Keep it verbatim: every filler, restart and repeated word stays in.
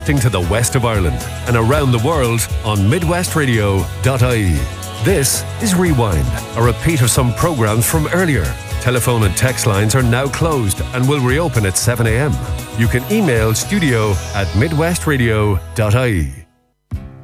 to the west of Ireland and around the world on midwest radio dot I E. This is Rewind, a repeat of some programmes from earlier. Telephone and text lines are now closed and will reopen at seven a m. You can email studio at midwest radio dot I E.